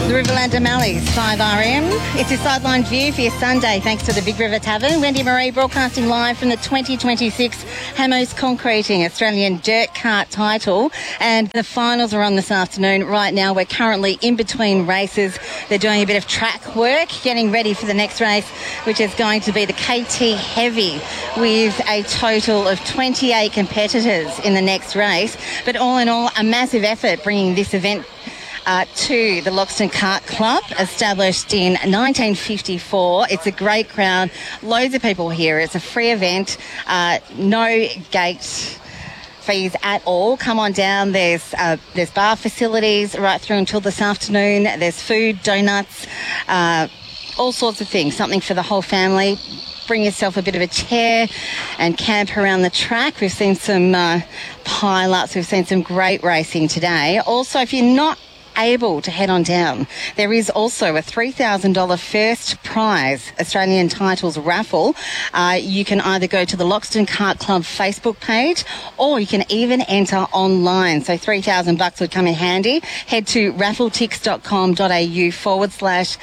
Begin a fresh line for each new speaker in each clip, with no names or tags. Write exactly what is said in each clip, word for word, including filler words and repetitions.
The Riverland and Malleys, five R M. It's your sideline view for your Sunday, thanks to the Big River Tavern. Wendy Marie broadcasting live from the twenty twenty-six Hamos Concreting Australian Dirt Kart title. And the finals are on this afternoon. Right now, we're currently in between races. They're doing a bit of track work, getting ready for the next race, which is going to be the K T Heavy, with a total of twenty-eight competitors in the next race. But all in all, a massive effort bringing this event Uh, to the Loxton Kart Club, established in nineteen fifty-four. It's a great crowd, loads of people here. It's a free event, uh, no gate fees at all. Come on down. There's uh, there's bar facilities right through until this afternoon. There's food, donuts, uh, all sorts of things, something for the whole family. Bring yourself a bit of a chair and camp around the track. We've seen some uh, pile-ups. We've seen some great racing today. Also, if you're not able to head on down, there is also a three thousand dollars first prize Australian titles raffle. Uh, you can either go to the Loxton Kart Club Facebook page, or you can even enter online. So three thousand bucks would come in handy. Head to raffletix.com.au forward slash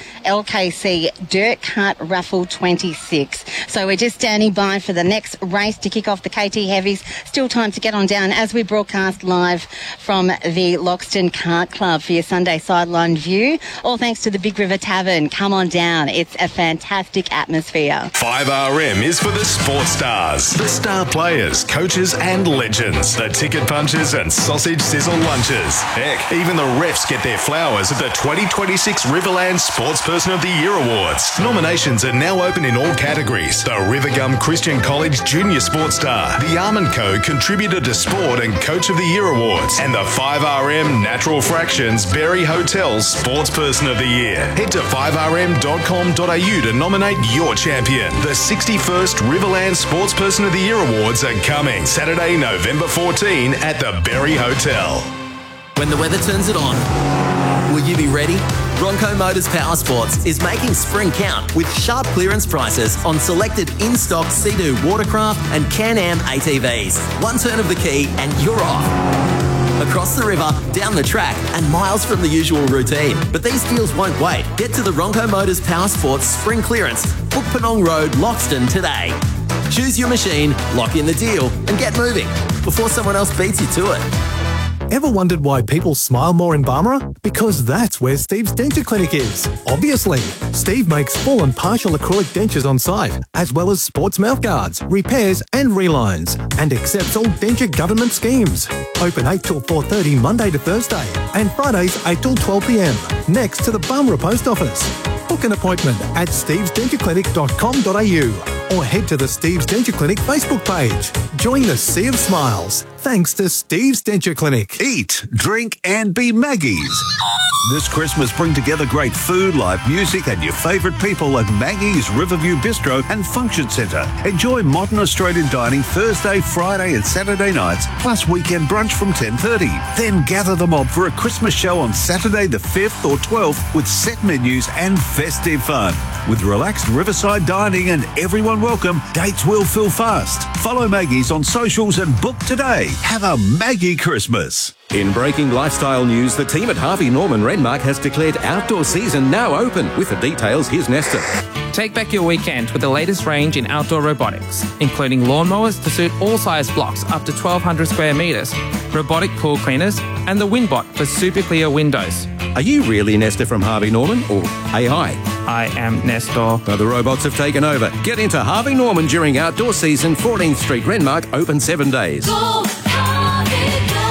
LKC Dirt Kart Raffle twenty-six. So we're just standing by for the next race to kick off the K T Heavies. Still time to get on down as we broadcast live from the Loxton Kart Club for your Sunday sideline view. All thanks to the Big River Tavern. Come on down. It's a fantastic atmosphere.
five R M is for the sports stars, the star players, coaches and legends, the ticket punchers and sausage sizzle lunches. Heck, even the refs get their flowers at the twenty twenty-six Riverland Sportsperson of the Year Awards. Nominations are now open in all categories. The Rivergum Christian College Junior Sports Star, the Armand Co. Contributor to Sport and Coach of the Year Awards, and the five R M Natural Fractions Berry Hotel Sportsperson of the Year. Head to five R M dot com dot a u to nominate your champion. The sixty-first Riverland Sportsperson of the Year Awards are coming Saturday, November fourteenth at the Berry Hotel.
When the weather turns it on, will you be ready? Bronco Motors Power Sports is making spring count with sharp clearance prices on selected in-stock Sea-Doo watercraft and Can-Am A T Vs. One turn of the key and you're off. Across the river, down the track, and miles from the usual routine. But these deals won't wait. Get to the Bronco Motors Power Sports Spring Clearance, Book Penong Road, Loxton today. Choose your machine, lock in the deal, and get moving before someone else beats you to it.
Ever wondered why people smile more in Barmera? Because that's where Steve's Denture Clinic is. Obviously, Steve makes full and partial acrylic dentures on site, as well as sports mouthguards, repairs and relines, and accepts all denture government schemes. Open eight till four thirty Monday to Thursday, and Fridays eight till twelve p m, next to the Barmera Post Office. Book an appointment at steves denture clinic dot com dot a u or head to the Steve's Denture Clinic Facebook page. Join the sea of smiles, thanks to Steve's Denture Clinic.
Eat, drink and be Maggie's. This Christmas, bring together great food, live music and your favourite people at Maggie's Riverview Bistro and Function Centre. Enjoy modern Australian dining Thursday, Friday and Saturday nights, plus weekend brunch from ten thirty. Then gather the mob for a Christmas show on Saturday the fifth or twelfth with set menus and festive fun. With relaxed riverside dining and everyone welcome, dates will fill fast. Follow Maggie's on socials and book today. Have a Maggie Christmas.
In breaking lifestyle news, the team at Harvey Norman Renmark has declared outdoor season now open. With the details, here's Nestor.
Take back your weekend with the latest range in outdoor robotics, including lawnmowers to suit all size blocks up to twelve hundred square metres, robotic pool cleaners, and the Windbot for super clear windows.
Are you really Nestor from Harvey Norman or A I?
I am Nestor.
But the robots have taken over. Get into Harvey Norman during outdoor season. fourteenth Street Renmark, open seven days.
Go, Harvey, go.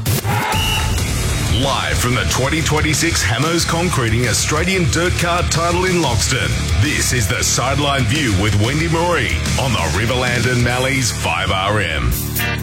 Live from the twenty twenty-six Hamos Concreting Australian Dirt Kart title in Loxton, this is the Sideline View with Wendy Marie on the Riverland and Malleys five R M.